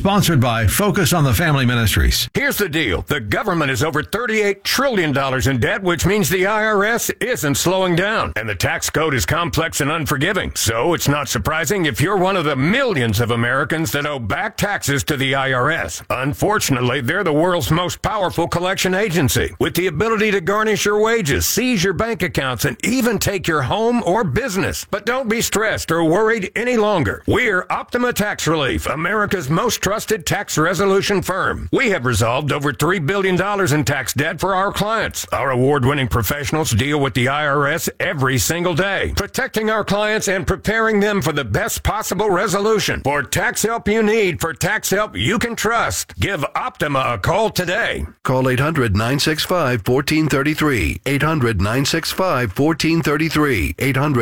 Sponsored by Focus on the Family Ministries. Here's the deal. The government is over $38 trillion in debt, which means the IRS isn't slowing down. And the tax code is complex and unforgiving. So it's not surprising if you're one of the millions of Americans that owe back taxes to the IRS. Unfortunately, they're the world's most powerful collection agency, with the ability to garnish your wages, seize your bank accounts, and even take your home or business. But don't be stressed or worried any longer. We're Optima Tax Relief, America's most trusted tax resolution firm. We have resolved over $3 billion in tax debt for our clients. Our award-winning professionals deal with the IRS every single day, protecting our clients and preparing them for the best possible resolution. For tax help you need, for tax help you can trust, give Optima a call today. Call 800-965-1433. 800-965-1433.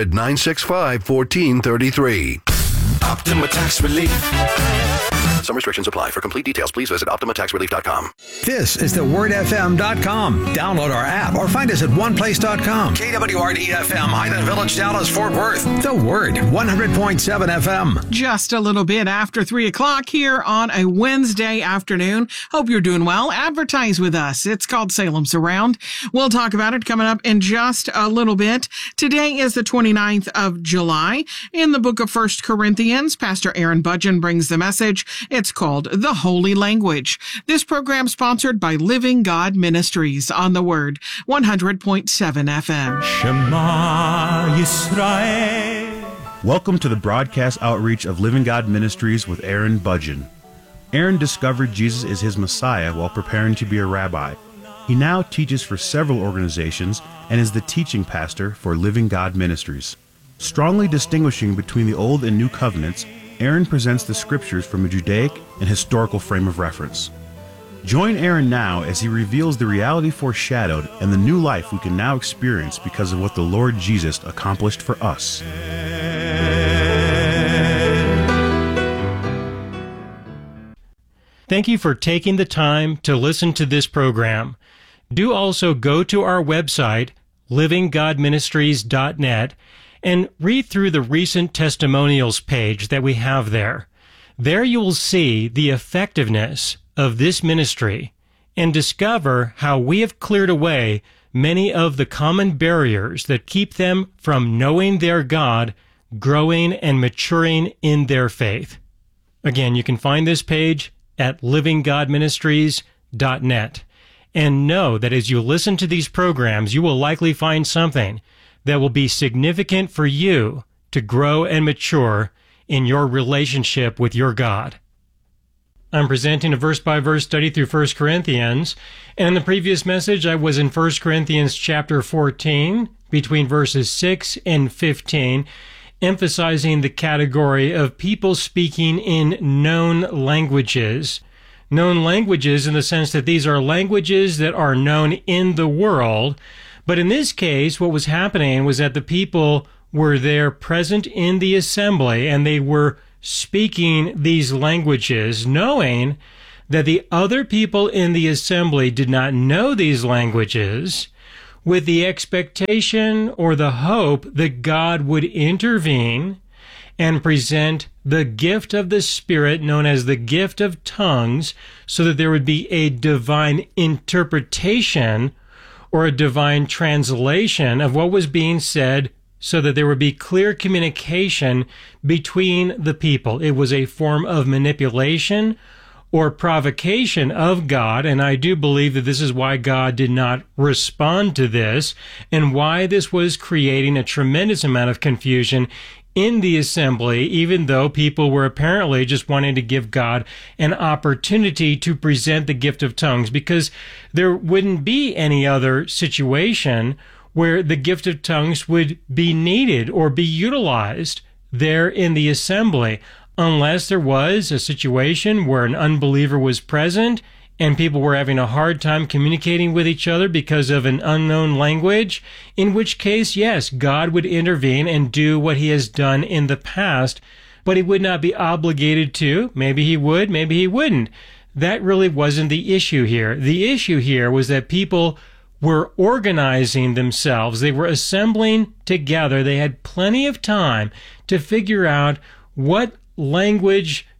800-965-1433. Optima Tax Relief. Some restrictions apply. For complete details, please visit OptimaTaxRelief.com. This is thewordfm.com. Download our app or find us at oneplace.com. KWRD-FM, Highland Village, Dallas, Fort Worth. The Word, 100.7 FM. Just a little bit after 3 o'clock here on a Wednesday afternoon. Hope you're doing well. Advertise with us. It's called Salem Surround. We'll talk about it coming up in just a little bit. Today is the 29th of July. In the book of 1 Corinthians, Pastor Aaron Budgen brings the message. It's called The Holy Language. This program sponsored by Living God Ministries on the Word, 100.7 FM. Shema Yisrael. Welcome to the broadcast outreach of Living God Ministries with Aaron Budgen. Aaron discovered Jesus is his Messiah while preparing to be a rabbi. He now teaches for several organizations and is the teaching pastor for Living God Ministries. Strongly distinguishing between the Old and New Covenants, Aaron presents the scriptures from a Judaic and historical frame of reference. Join Aaron now as he reveals the reality foreshadowed and the new life we can now experience because of what the Lord Jesus accomplished for us. Thank you for taking the time to listen to this program. Do also go to our website, livinggodministries.net, and read through the recent testimonials page that we have there. There you will see the effectiveness of this ministry and discover how we have cleared away many of the common barriers that keep them from knowing their God, growing and maturing in their faith. Again, you can find this page at livinggodministries.net. And know that as you listen to these programs, you will likely find something that will be significant for you to grow and mature in your relationship with your God. I'm presenting a verse-by-verse study through 1 Corinthians, and in the previous message I was in 1 Corinthians chapter 14, between verses 6 and 15, emphasizing the category of people speaking in known languages. Known languages in the sense that these are languages that are known in the world. But in this case, what was happening was that the people were there present in the assembly, and they were speaking these languages, knowing that the other people in the assembly did not know these languages, with the expectation or the hope that God would intervene and present the gift of the Spirit, known as the gift of tongues, so that there would be a divine interpretation or a divine translation of what was being said, so that there would be clear communication between the people. It was a form of manipulation or provocation of God, and I do believe that this is why God did not respond to this, and why this was creating a tremendous amount of confusion in the assembly, even though people were apparently just wanting to give God an opportunity to present the gift of tongues, because there wouldn't be any other situation where the gift of tongues would be needed or be utilized there in the assembly, unless there was a situation where an unbeliever was present and people were having a hard time communicating with each other because of an unknown language, in which case, yes, God would intervene and do what he has done in the past, but he would not be obligated to. Maybe he would, maybe he wouldn't. That really wasn't the issue here. The issue here was that people were organizing themselves. They were assembling together. They had plenty of time to figure out what language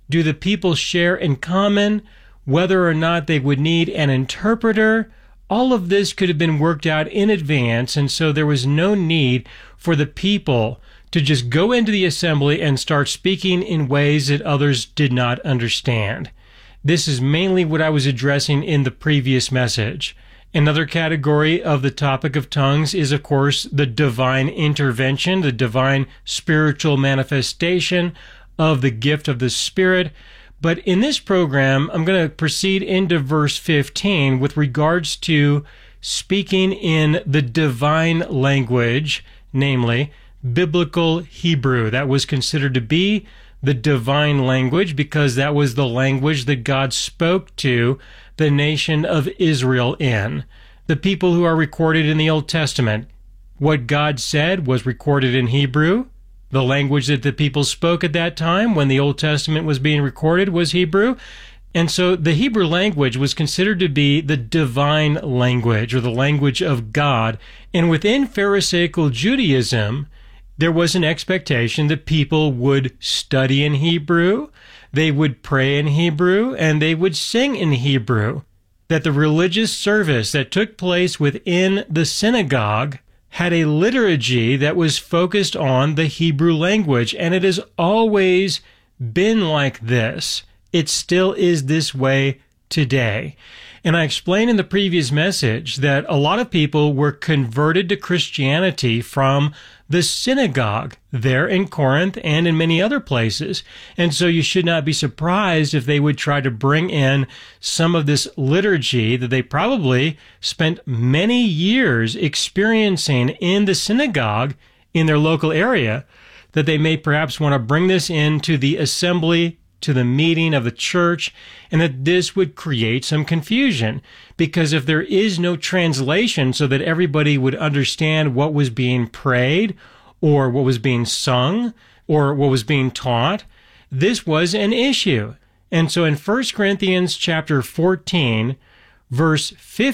do the people share in common? Whether or not they would need an interpreter? All of this could have been worked out in advance, and so there was no need for the people to just go into the assembly and start speaking in ways that others did not understand. This is mainly what I was addressing in the previous message. Another category of the topic of tongues is, of course, the divine intervention, the divine spiritual manifestation of the gift of the Spirit. But in this program, I'm going to proceed into verse 15 with regards to speaking in the divine language, namely biblical Hebrew. That was considered to be the divine language because that was the language that God spoke to the nation of Israel in. The people who are recorded in the Old Testament, what God said was recorded in Hebrew. The language that the people spoke at that time when the Old Testament was being recorded was Hebrew. And so the Hebrew language was considered to be the divine language or the language of God. And within Pharisaical Judaism, there was an expectation that people would study in Hebrew, they would pray in Hebrew, and they would sing in Hebrew. That the religious service that took place within the synagogue had a liturgy that was focused on the Hebrew language, and it has always been like this. It still is this way today. And I explained in the previous message that a lot of people were converted to Christianity from the synagogue there in Corinth and in many other places. And so you should not be surprised if they would try to bring in some of this liturgy that they probably spent many years experiencing in the synagogue in their local area, that they may perhaps want to bring this into the assembly, to the meeting of the church, and that this would create some confusion. Because if there is no translation so that everybody would understand what was being prayed, or what was being sung, or what was being taught, this was an issue. And so in 1 Corinthians chapter 14, verse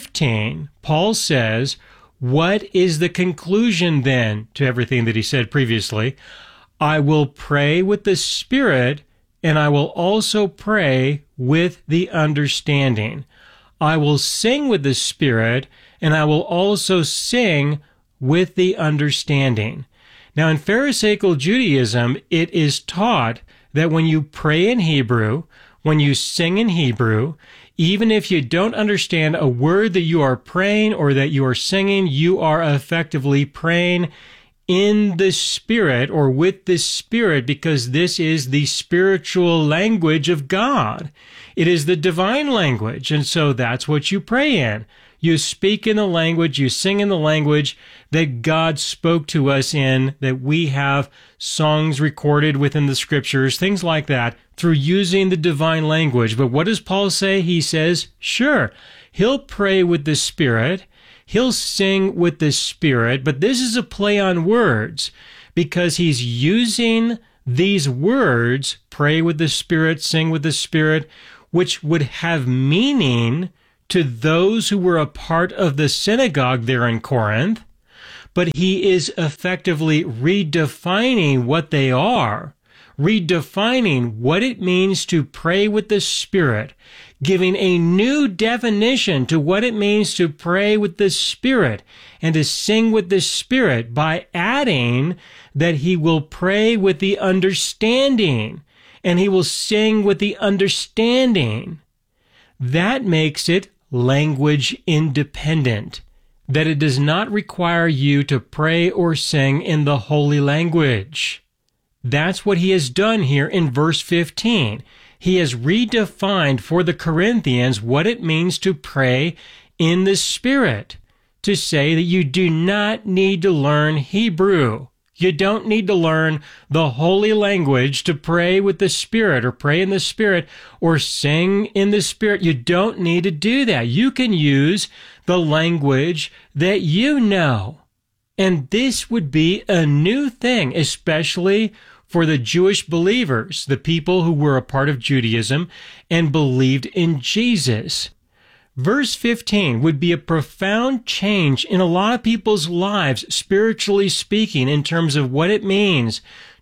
15, Paul says, what is the conclusion then to everything that he said previously? I will pray with the Spirit, and I will also pray with the understanding. I will sing with the Spirit, and I will also sing with the understanding. Now, in Pharisaical Judaism, it is taught that when you pray in Hebrew, when you sing in Hebrew, even if you don't understand a word that you are praying or that you are singing, you are effectively praying in the Spirit or with the Spirit, because this is the spiritual language of God. It is the divine language, and so that's what you pray in. You speak in the language, you sing in the language that God spoke to us in, that we have songs recorded within the Scriptures, things like that, through using the divine language. But what does Paul say? He says, sure, he'll pray with the Spirit, he'll sing with the Spirit, but this is a play on words because he's using these words, pray with the Spirit, sing with the Spirit, which would have meaning to those who were a part of the synagogue there in Corinth, but he is effectively redefining what they are, redefining what it means to pray with the Spirit, giving a new definition to what it means to pray with the Spirit and to sing with the Spirit by adding that he will pray with the understanding and he will sing with the understanding. That makes it language independent, that it does not require you to pray or sing in the holy language. That's what he has done here in verse 15. He has redefined for the Corinthians what it means to pray in the Spirit, to say that you do not need to learn Hebrew. You don't need to learn the holy language to pray with the Spirit or pray in the Spirit or sing in the Spirit. You don't need to do that. You can use the language that you know. And this would be a new thing, especially for the Jewish believers, the people who were a part of Judaism and believed in Jesus. Verse 15 would be a profound change in a lot of people's lives, spiritually speaking, in terms of what it means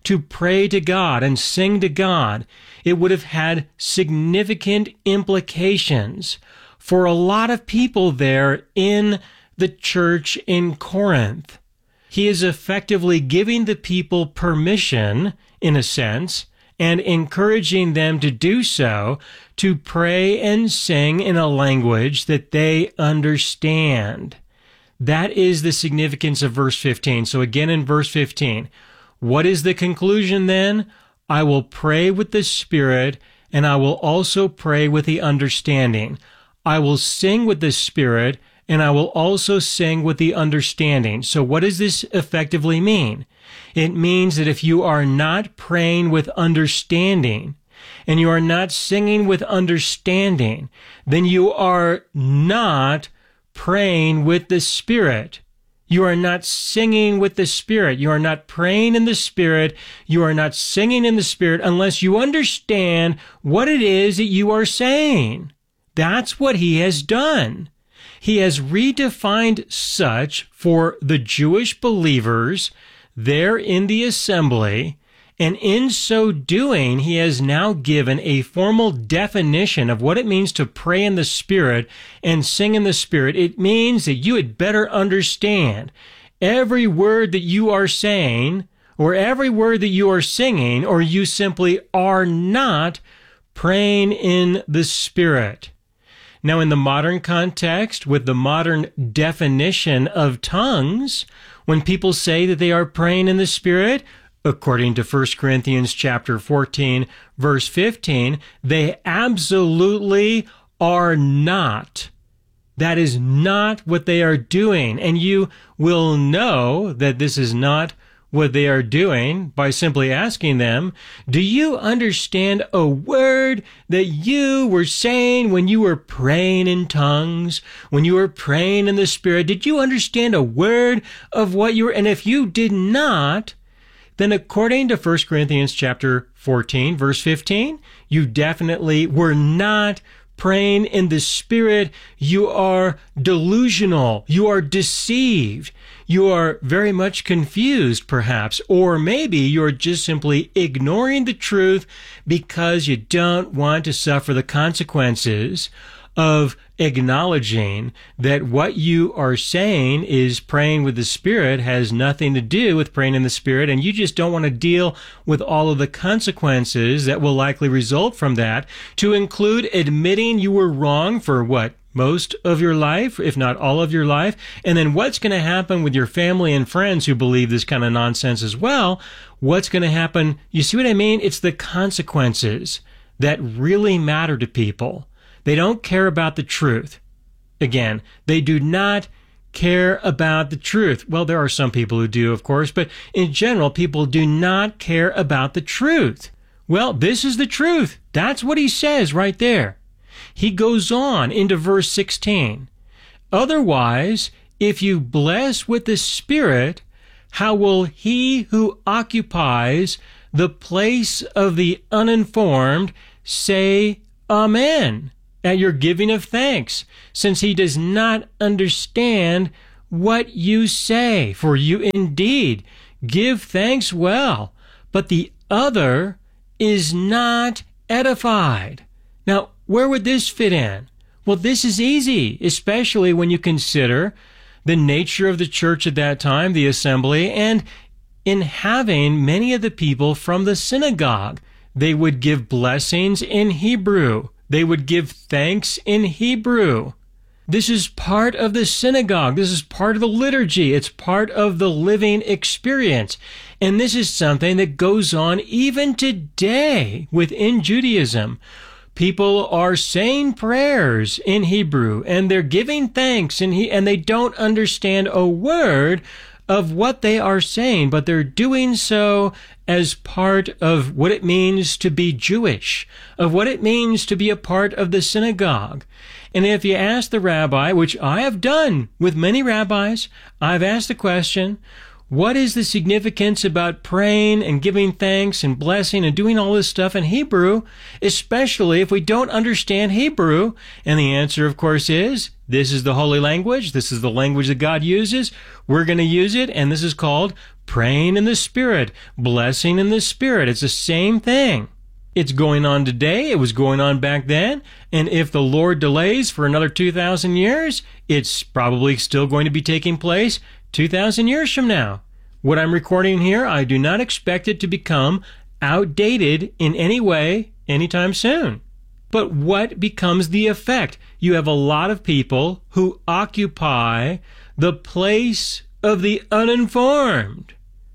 to pray to God and sing to God, it would have had significant implications for a lot of people there in the church in Corinth. He is effectively giving the people permission, in a sense, and encouraging them to do so, to pray and sing in a language that they understand. That is the significance of verse 15. So again in verse 15, what is the conclusion then? I will pray with the Spirit, and I will also pray with the understanding. I will sing with the Spirit, and I will also sing with the understanding. So what does this effectively mean? It means that if you are not praying with understanding, and you are not singing with understanding, then you are not praying with the Spirit. You are not singing with the Spirit. You are not praying in the Spirit. You are not singing in the Spirit unless you understand what it is that you are saying. That's what he has done. He has redefined such for the Jewish believers there in the assembly, and in so doing, he has now given a formal definition of what it means to pray in the Spirit and sing in the Spirit. It means that you had better understand every word that you are saying, or every word that you are singing, or you simply are not praying in the Spirit. Now, in the modern context, with the modern definition of tongues, when people say that they are praying in the Spirit, according to 1 Corinthians chapter 14, verse 15, they absolutely are not. That is not what they are doing. And you will know that this is not what they are doing by simply asking them, do you understand a word that you were saying when you were praying in tongues, when you were praying in the Spirit? Did you understand a word of what you were? And if you did not, then according to 1 Corinthians chapter 14, verse 15, you definitely were not praying in the Spirit. You are delusional. You are deceived. You are very much confused, perhaps, or maybe you're just simply ignoring the truth because you don't want to suffer the consequences of acknowledging that what you are saying is praying with the Spirit has nothing to do with praying in the Spirit, and you just don't want to deal with all of the consequences that will likely result from that, to include admitting you were wrong for what? Most of your life, if not all of your life, and then what's going to happen with your family and friends who believe this kind of nonsense as well? What's going to happen? You see what I mean? It's the consequences that really matter to people. They don't care about the truth. Again, they do not care about the truth. Well, there are some people who do, of course, but in general, people do not care about the truth. Well, this is the truth. That's what he says right there. He goes on into verse 16. Otherwise, if you bless with the Spirit, how will he who occupies the place of the uninformed say Amen at your giving of thanks, since he does not understand what you say? For you indeed give thanks well, but the other is not edified. Now, where would this fit in? Well, this is easy, especially when you consider the nature of the church at that time, the assembly, and in having many of the people from the synagogue. They would give blessings in Hebrew. They would give thanks in Hebrew. This is part of the synagogue. This is part of the liturgy. It's part of the living experience. And this is something that goes on even today within Judaism. People are saying prayers in Hebrew, and they're giving thanks, and they don't understand a word of what they are saying, but they're doing so as part of what it means to be Jewish, of what it means to be a part of the synagogue. And if you ask the rabbi, which I have done with many rabbis, I've asked the question, What is the significance about praying and giving thanks and blessing and doing all this stuff in Hebrew, especially if we don't understand Hebrew? And the answer, of course, is this is the holy language. This is the language that God uses. We're going to use it, and this is called praying in the Spirit, blessing in the Spirit. It's the same thing. It's going on today. It was going on back then. And if the Lord delays for another 2,000 years, it's probably still going to be taking place 2,000 years from now. What I'm recording here, I do not expect it to become outdated in any way anytime soon. But what becomes the effect? You have a lot of people who occupy the place of the uninformed.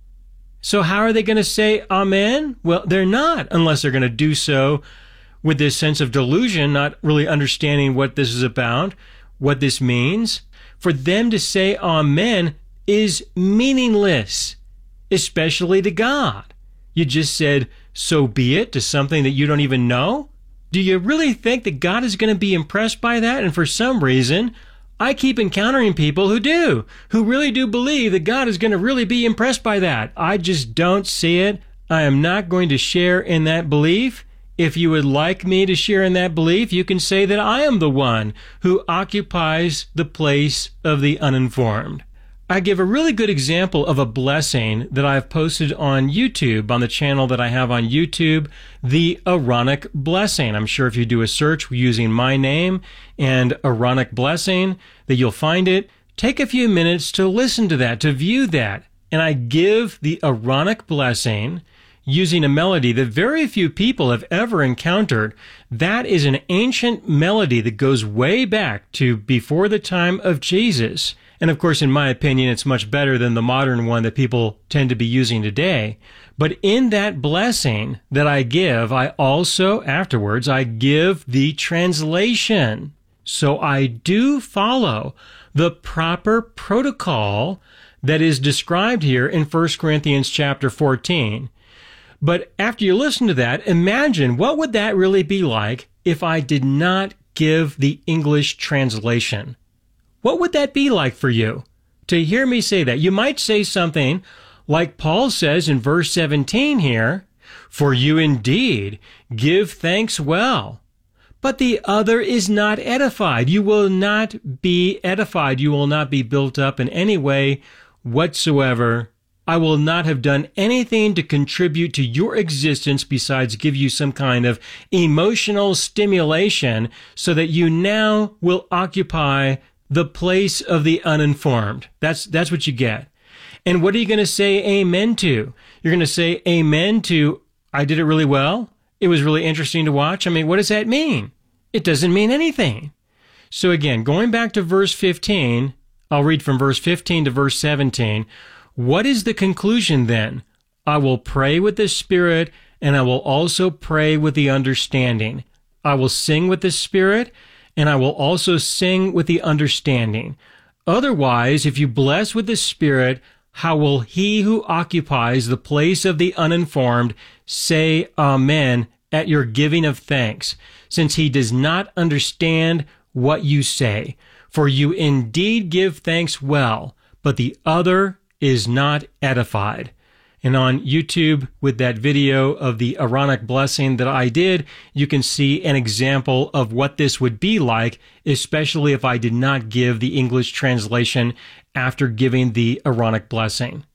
So how are they going to say amen? Well, they're not, unless they're going to do so with this sense of delusion, not really understanding what this is about, what this means. For them to say amen is meaningless, especially to God. You just said, so be it, to something that you don't even know. Do you really think that God is going to be impressed by that? And for some reason, I keep encountering people who do, who really do believe that God is going to really be impressed by that. I just don't see it. I am not going to share in that belief. If you would like me to share in that belief, you can say that I am the one who occupies the place of the uninformed. I give a really good example of a blessing that I've posted on YouTube, on the channel that I have on YouTube, the Aaronic Blessing. I'm sure if you do a search using my name and Aaronic Blessing, that you'll find it. Take a few minutes to listen to that, to view that. And I give the Aaronic Blessing using a melody that very few people have ever encountered. That is an ancient melody that goes way back to before the time of Jesus. And of course, in my opinion, it's much better than the modern one that people tend to be using today. But in that blessing that I give, I also, afterwards, I give the translation. So I do follow the proper protocol that is described here in 1 Corinthians chapter 14. But after you listen to that, imagine what would that really be like if I did not give the English translation? What would that be like for you to hear me say that? You might say something like Paul says in verse 17 here, for you indeed give thanks well, but the other is not edified. You will not be edified. You will not be built up in any way whatsoever. I will not have done anything to contribute to your existence besides give you some kind of emotional stimulation so that you now will occupy the place of the uninformed. That's what you get. And what are you going to say amen to? You're going to say amen to, I did it really well. It was really interesting to watch. I mean, what does that mean? It doesn't mean anything. So again, going back to verse 15, I'll read from verse 15 to verse 17. What is the conclusion then? I will pray with the Spirit, and I will also pray with the understanding. I will sing with the Spirit, and I will also sing with the understanding. Otherwise, if you bless with the Spirit, how will he who occupies the place of the uninformed say amen at your giving of thanks, since he does not understand what you say? For you indeed give thanks well, but the other is not edified. And on YouTube, with that video of the Aaronic Blessing that I did, you can see an example of what this would be like, especially if I did not give the English translation after giving the Aaronic Blessing.